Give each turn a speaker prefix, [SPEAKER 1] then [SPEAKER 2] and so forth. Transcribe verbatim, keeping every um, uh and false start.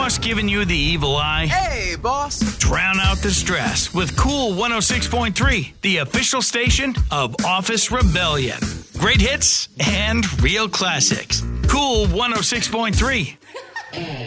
[SPEAKER 1] boss giving you the evil eye?
[SPEAKER 2] Hey, boss.
[SPEAKER 1] Drown out the stress with Cool one oh six point three, the official station of Office Rebellion. Great hits and real classics. Cool one oh six point three.